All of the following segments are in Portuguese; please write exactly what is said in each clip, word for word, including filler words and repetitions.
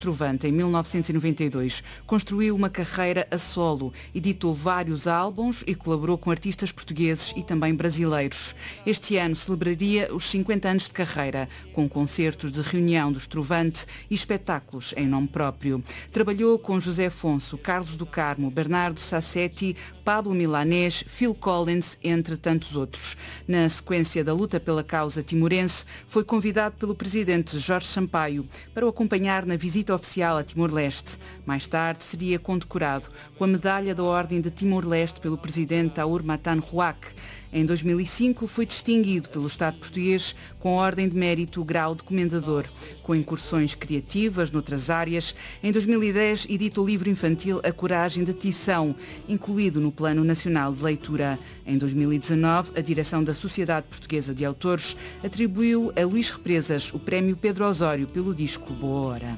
Trovante, em mil novecentos e noventa e dois. Construiu uma carreira a solo, editou vários álbuns e colaborou com artistas portugueses e também brasileiros. Este ano celebraria os cinquenta anos de carreira, com concertos de reunião dos Trovante e espetáculos em nome próprio. Trabalhou com José Afonso, Carlos do Carmo, Bernardo Sassetti, Pablo Milanés, Phil Collins, entre tantos outros. Na sequência da luta pela causa timorense, foi convidado pelo presidente Jorge Sampaio para o acompanhar na visita oficial a Timor-Leste. Mais tarde seria condecorado com a medalha da Ordem de Timor-Leste pelo presidente Taur Matan Ruac. Em dois mil e cinco foi distinguido pelo Estado português com a Ordem de Mérito Grau de Comendador. Com incursões criativas noutras áreas, em dois mil e dez edita o livro infantil A Coragem de Tição, incluído no Plano Nacional de Leitura. Em dois mil e dezanove, a direção da Sociedade Portuguesa de Autores atribuiu a Luís Represas o prémio Pedro Osório pelo disco Boa Hora.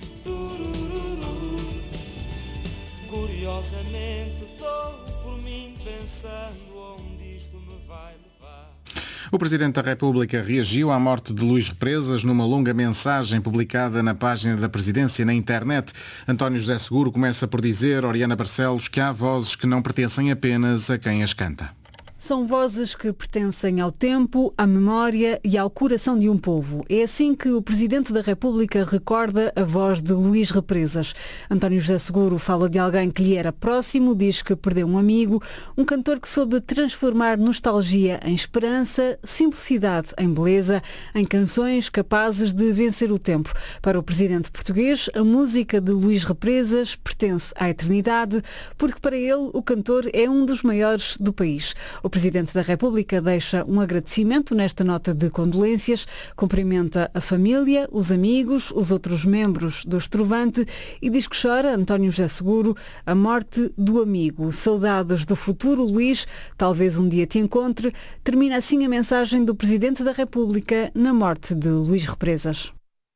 Curiosamente estou por mim pensando onde isto me vai levar. O Presidente da República reagiu à morte de Luís Represas numa longa mensagem publicada na página da Presidência na internet. António José Seguro começa por dizer, Oriana Barcelos, que há vozes que não pertencem apenas a quem as canta. São vozes que pertencem ao tempo, à memória e ao coração de um povo. É assim que o Presidente da República recorda a voz de Luís Represas. António José Seguro fala de alguém que lhe era próximo, diz que perdeu um amigo, um cantor que soube transformar nostalgia em esperança, simplicidade em beleza, em canções capazes de vencer o tempo. Para o Presidente português, a música de Luís Represas pertence à eternidade, porque para ele o cantor é um dos maiores do país. O Presidente da República deixa um agradecimento nesta nota de condolências, cumprimenta a família, os amigos, os outros membros do Trovante e diz que chora, António José Seguro, a morte do amigo. Saudades do futuro, Luís, talvez um dia te encontre. Termina assim a mensagem do Presidente da República na morte de Luís Represas.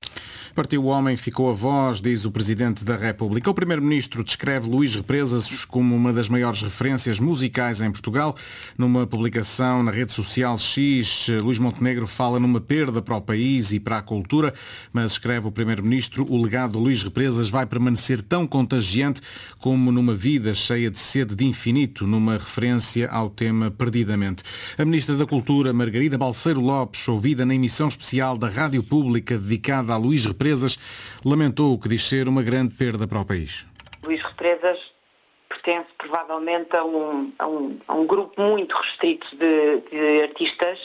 Partiu o homem, ficou a voz, diz o Presidente da República. O Primeiro-Ministro descreve Luís Represas como uma das maiores referências musicais em Portugal. Numa publicação na rede social X, Luís Montenegro fala numa perda para o país e para a cultura, mas escreve o Primeiro-Ministro, o legado de Luís Represas vai permanecer tão contagiante como numa vida cheia de sede de infinito, numa referência ao tema Perdidamente. A Ministra da Cultura, Margarida Balseiro Lopes, ouvida na emissão especial da Rádio Pública dedicada a Luís Represas, lamentou o que diz ser uma grande perda para o país. Luís Represas pertence provavelmente a um, a um, a um grupo muito restrito de, de artistas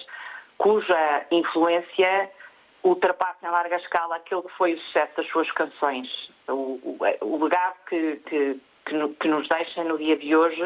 cuja influência ultrapassa em larga escala aquele que foi o sucesso das suas canções. O, o, o legado que, que, que, que nos deixa no dia de hoje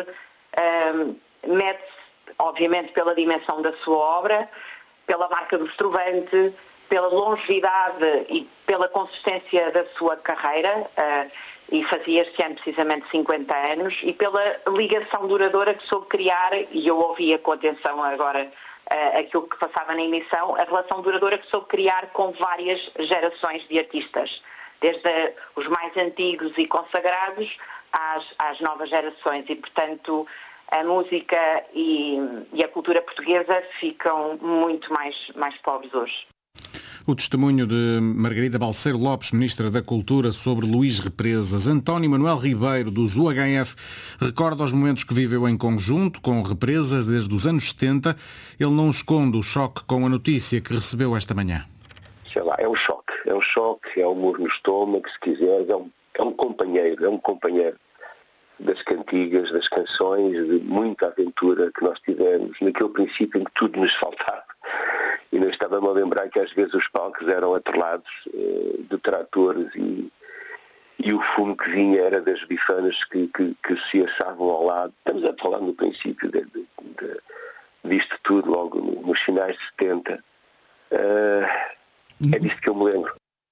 um, mede-se, obviamente, pela dimensão da sua obra, pela marca do Trovante, pela longevidade e pela consistência da sua carreira, uh, e fazia este ano precisamente cinquenta anos, e pela ligação duradoura que soube criar, e eu ouvia com atenção agora uh, aquilo que passava na emissão, a relação duradoura que soube criar com várias gerações de artistas, desde os mais antigos e consagrados às, às novas gerações, e portanto a música e, e a cultura portuguesa ficam muito mais, mais pobres hoje. O testemunho de Margarida Balseiro Lopes, Ministra da Cultura, sobre Luís Represas. António Manuel Ribeiro, dos U H F, recorda os momentos que viveu em conjunto com Represas desde os anos setenta. Ele não esconde o choque com a notícia que recebeu esta manhã. Sei lá, é um choque. É um choque, é um murro no estômago, se quiseres. É um, é um companheiro, é um companheiro das cantigas, das canções, de muita aventura que nós tivemos, naquele princípio em que tudo nos faltava. E não estava-me a lembrar que às vezes os palcos eram atrelados eh, de tratores e, e o fumo que vinha era das bifanas que, que, que se assavam ao lado. Estamos a falar no princípio de, de, de, disto tudo, logo nos finais de setenta. Uh, é disto que eu me lembro.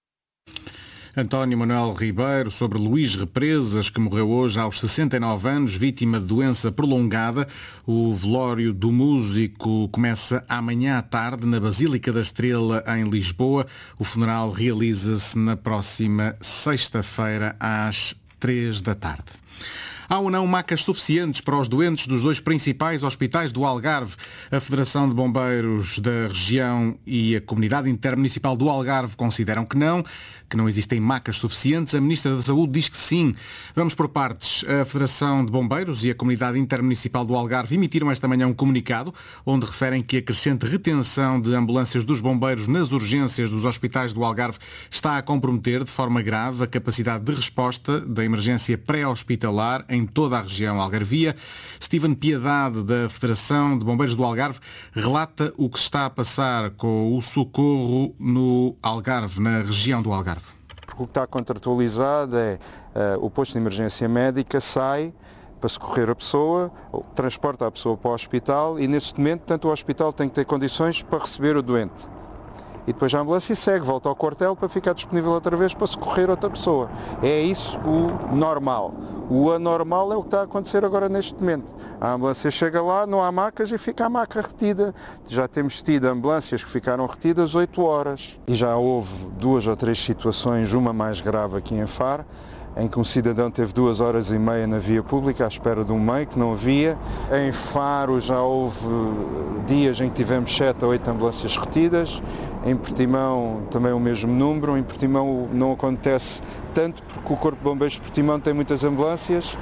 António Manuel Ribeiro, sobre Luís Represas, que morreu hoje aos sessenta e nove anos, vítima de doença prolongada. O velório do músico começa amanhã à tarde na Basílica da Estrela, em Lisboa. O funeral realiza-se na próxima sexta-feira, às três da tarde. Há ou não macas suficientes para os doentes dos dois principais hospitais do Algarve? A Federação de Bombeiros da região e a Comunidade Intermunicipal do Algarve consideram que não, que não existem macas suficientes. A Ministra da Saúde diz que sim. Vamos por partes. A Federação de Bombeiros e a Comunidade Intermunicipal do Algarve emitiram esta manhã um comunicado onde referem que a crescente retenção de ambulâncias dos bombeiros nas urgências dos hospitais do Algarve está a comprometer de forma grave a capacidade de resposta da emergência pré-hospitalar em toda a região algarvia. Steven Piedade, da Federação de Bombeiros do Algarve, relata o que se está a passar com o socorro no Algarve, na região do Algarve. O que está contratualizado é uh, o posto de emergência médica sai para socorrer a pessoa, transporta a pessoa para o hospital e nesse momento tanto o hospital tem que ter condições para receber o doente. E depois a ambulância segue, volta ao quartel para ficar disponível outra vez para socorrer outra pessoa. É isso o normal. O anormal é o que está a acontecer agora neste momento. A ambulância chega lá, não há macas e fica a maca retida. Já temos tido ambulâncias que ficaram retidas oito horas. E já houve duas ou três situações, uma mais grave aqui em Faro, em que um cidadão teve duas horas e meia na via pública à espera de um meio que não havia. Em Faro já houve dias em que tivemos sete a oito ambulâncias retidas. Em Portimão também o mesmo número. Em Portimão não acontece tanto porque o Corpo de Bombeiros de Portimão tem muitas ambulâncias.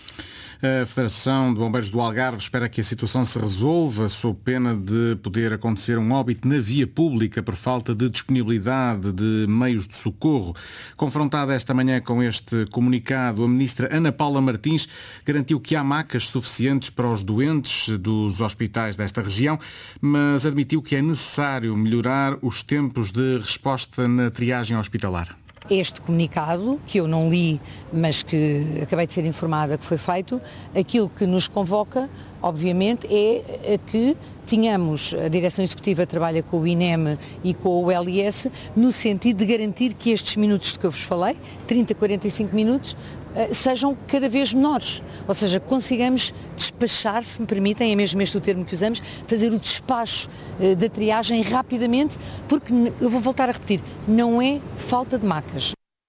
A Federação de Bombeiros do Algarve espera que a situação se resolva sob pena de poder acontecer um óbito na via pública por falta de disponibilidade de meios de socorro. Confrontada esta manhã com este comunicado, a Ministra Ana Paula Martins garantiu que há macas suficientes para os doentes dos hospitais desta região, mas admitiu que é necessário melhorar os tempos de resposta na triagem hospitalar. Este comunicado, que eu não li, mas que acabei de ser informada que foi feito, aquilo que nos convoca, obviamente, é que tínhamos, a Direção Executiva trabalha com o I N E M e com o L I S, no sentido de garantir que estes minutos de que eu vos falei, trinta, quarenta e cinco minutos, sejam cada vez menores. Ou seja, consigamos despachar, se me permitem, é mesmo este o termo que usamos, fazer o despacho da triagem rapidamente, porque, eu vou voltar a repetir, não é falta de macas.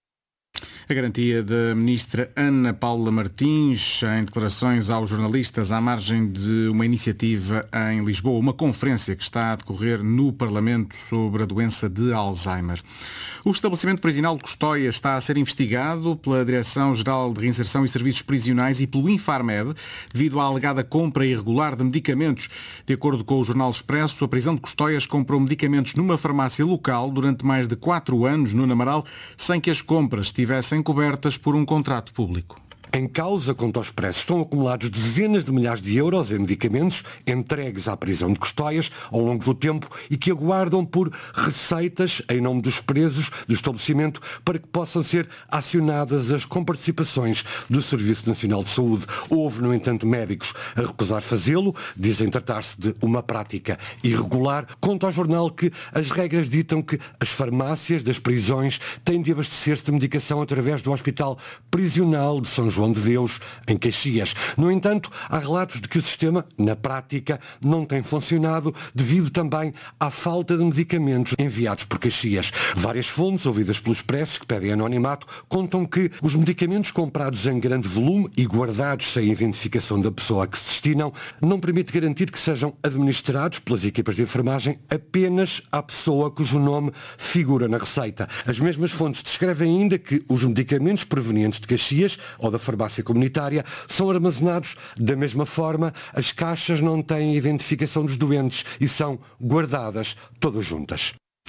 A garantia da Ministra Ana Paula Martins em declarações aos jornalistas à margem de uma iniciativa em Lisboa, uma conferência que está a decorrer no Parlamento sobre a doença de Alzheimer. O estabelecimento prisional de Custóia está a ser investigado pela Direção-Geral de Reinserção e Serviços Prisionais e pelo Infarmed devido à alegada compra irregular de medicamentos. De acordo com o Jornal Expresso, a prisão de Custóias comprou medicamentos numa farmácia local durante mais de quatro anos no Namaral, sem que as compras estivessem cobertas por um contrato público. Em causa, contra o Expresso, estão acumulados dezenas de milhares de euros em medicamentos entregues à prisão de Custóias ao longo do tempo e que aguardam por receitas em nome dos presos do estabelecimento para que possam ser acionadas as comparticipações do Serviço Nacional de Saúde. Houve, no entanto, médicos a recusar fazê-lo, dizem tratar-se de uma prática irregular. Conta ao jornal que as regras ditam que as farmácias das prisões têm de abastecer-se de medicação através do Hospital Prisional de São João de Deus, em Caxias. No entanto, há relatos de que o sistema, na prática, não tem funcionado devido também à falta de medicamentos enviados por Caxias. Várias fontes, ouvidas pelo Expresso, que pedem anonimato, contam que os medicamentos comprados em grande volume e guardados sem identificação da pessoa a que se destinam não permite garantir que sejam administrados pelas equipas de enfermagem apenas à pessoa cujo nome figura na receita. As mesmas fontes descrevem ainda que os medicamentos provenientes de Caxias ou da farmácia comunitária são armazenados da mesma forma, as caixas não têm identificação dos doentes e são guardadas todas juntas.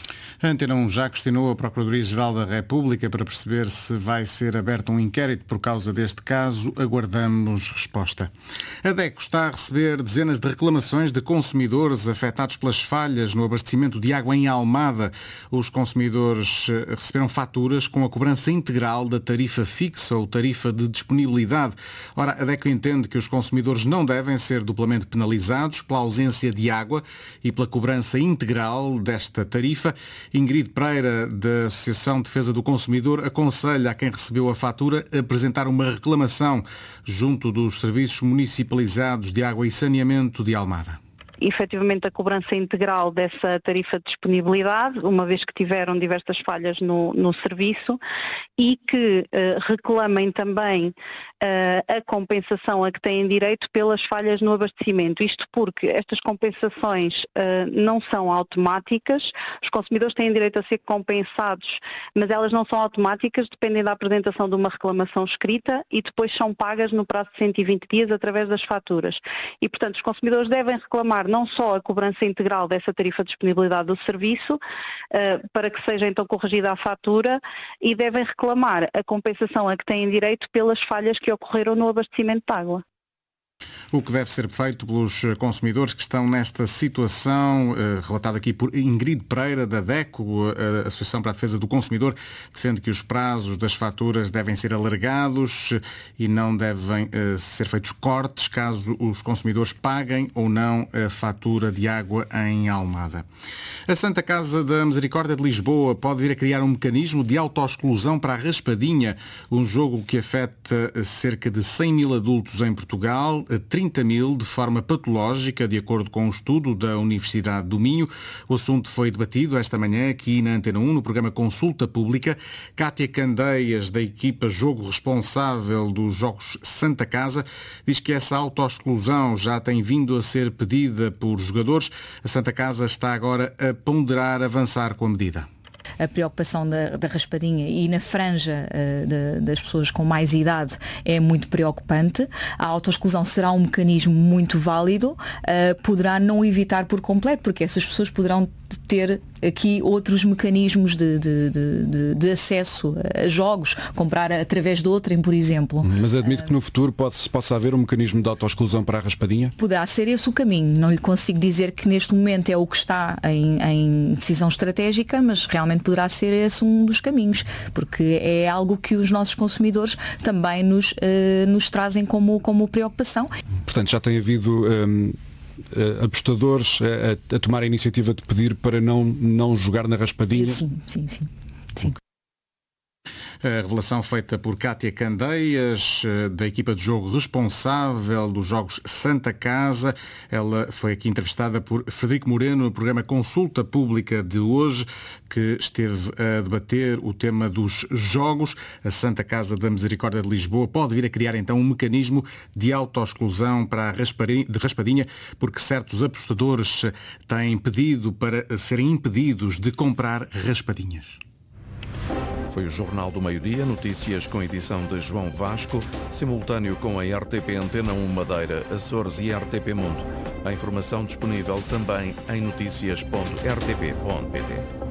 A Antena um já questionou a Procuradoria-Geral da República para perceber se vai ser aberto um inquérito por causa deste caso. Aguardamos resposta. A DECO está a receber dezenas de reclamações de consumidores afetados pelas falhas no abastecimento de água em Almada. Os consumidores receberam faturas com a cobrança integral da tarifa fixa ou tarifa de disponibilidade. Ora, a DECO entende que os consumidores não devem ser duplamente penalizados pela ausência de água e pela cobrança integral desta tarifa. Ingrid Pereira, da Associação de Defesa do Consumidor, aconselha a quem recebeu a fatura a apresentar uma reclamação junto dos serviços municipalizados de água e saneamento de Almada. efetivamente a cobrança integral dessa tarifa de disponibilidade, uma vez que tiveram diversas falhas no, no serviço, e que uh, reclamem também uh, a compensação a que têm direito pelas falhas no abastecimento. Isto porque estas compensações uh, não são automáticas, os consumidores têm direito a ser compensados, mas elas não são automáticas, dependem da apresentação de uma reclamação escrita e depois são pagas no prazo de cento e vinte dias através das faturas. E, portanto, os consumidores devem reclamar não só a cobrança integral dessa tarifa de disponibilidade do serviço, uh, para que seja então corrigida a fatura, e devem reclamar a compensação a que têm direito pelas falhas que ocorreram no abastecimento de água. O que deve ser feito pelos consumidores que estão nesta situação, eh, relatado aqui por Ingrid Pereira, da DECO, a Associação para a Defesa do Consumidor, defende que os prazos das faturas devem ser alargados e não devem eh, ser feitos cortes caso os consumidores paguem ou não a fatura de água em Almada. A Santa Casa da Misericórdia de Lisboa pode vir a criar um mecanismo de autoexclusão para a raspadinha, um jogo que afeta cerca de cem mil adultos em Portugal, trinta mil de forma patológica, de acordo com um estudo da Universidade do Minho. O assunto foi debatido esta manhã aqui na Antena um, no programa Consulta Pública. Cátia Candeias, da equipa Jogo responsável dos Jogos Santa Casa, diz que essa autoexclusão já tem vindo a ser pedida por jogadores. A Santa Casa está agora a ponderar avançar com a medida. A preocupação da, da raspadinha e na franja uh, de, das pessoas com mais idade é muito preocupante. A autoexclusão será um mecanismo muito válido, uh, poderá não evitar por completo, porque essas pessoas poderão ter aqui outros mecanismos de, de, de, de acesso a jogos, comprar através de outrem, por exemplo. Mas admito que no futuro pode, possa haver um mecanismo de autoexclusão para a raspadinha? Poderá ser esse o caminho. Não lhe consigo dizer que neste momento é o que está em, em decisão estratégica, mas realmente poderá ser esse um dos caminhos, porque é algo que os nossos consumidores também nos, uh, nos trazem como, como preocupação. Portanto, já tem havido um, apostadores a, a tomar a iniciativa de pedir para não, não jogar na raspadinha? Sim, sim, sim. sim. A revelação feita por Cátia Candeias, da equipa de jogo responsável dos Jogos Santa Casa. Ela foi aqui entrevistada por Frederico Moreno no programa Consulta Pública de hoje, que esteve a debater o tema dos jogos. A Santa Casa da Misericórdia de Lisboa pode vir a criar então um mecanismo de autoexclusão para a raspadinha, porque certos apostadores têm pedido para serem impedidos de comprar raspadinhas. Foi o Jornal do Meio-Dia, notícias com edição de João Vasco, simultâneo com a R T P Antena um Madeira, Açores e R T P Mundo. A informação disponível também em noticias ponto r t p ponto p t.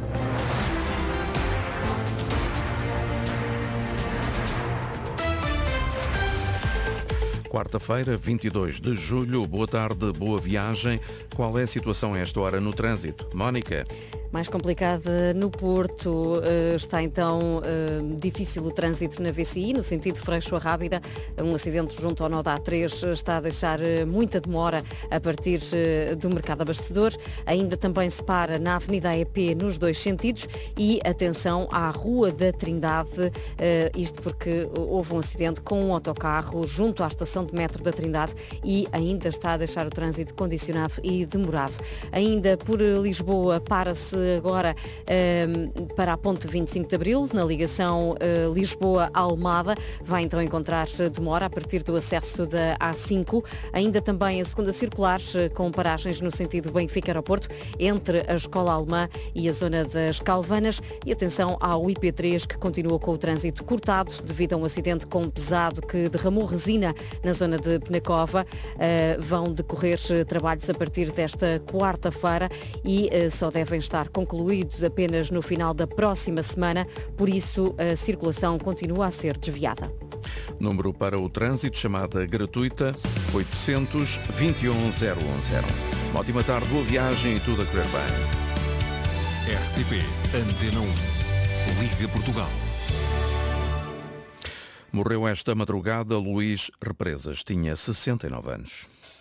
Quarta-feira, vinte e dois de julho. Boa tarde, boa viagem. Qual é a situação a esta hora no trânsito? Mónica? Mais complicada no Porto, está então difícil o trânsito na V C I, no sentido Freixo a Rábida. Um acidente junto ao nó da A três está a deixar muita demora a partir do mercado abastecedor. Ainda também se para na Avenida A E P nos dois sentidos e atenção à Rua da Trindade, isto porque houve um acidente com um autocarro junto à estação de metro da Trindade e ainda está a deixar o trânsito condicionado e demorado. Ainda por Lisboa, para-se agora um, para a ponte vinte e cinco de Abril, na ligação uh, Lisboa-Almada. Vai então encontrar demora a partir do acesso da A cinco. Ainda também a segunda circular, com paragens no sentido Benfica-Aeroporto, entre a Escola Alemã e a zona das Calvanas. E atenção ao I P três, que continua com o trânsito cortado devido a um acidente com um pesado que derramou resina na zona de Penacova. Uh, vão decorrer trabalhos a partir desta quarta-feira e uh, só devem estar concluídos apenas no final da próxima semana, por isso a circulação continua a ser desviada. Número para o trânsito, chamada gratuita oitocentos, vinte e um, zero um zero. Uma ótima tarde, boa viagem e tudo a correr bem. R T P Antena um, Liga Portugal. Morreu esta madrugada Luís Represas, tinha sessenta e nove anos.